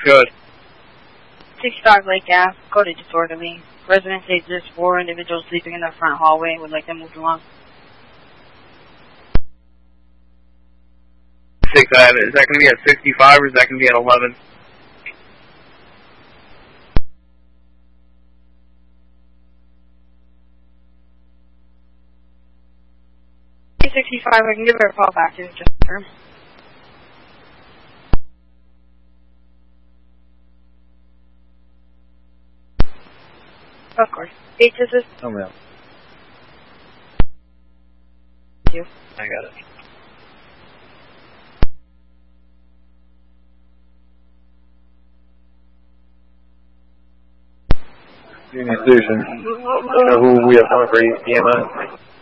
good. 65 Lake Ave, code is disorderly. Residents say there's 4 individuals sleeping in the front hallway. Would like them moved along. 6 Ave, is that going to be at 65 or is that going to be at 11? I can give her a call back to just confirm. Of course. HSS. Oh, man. Thank you. I got it. Union Station. Who we have coming for EMS?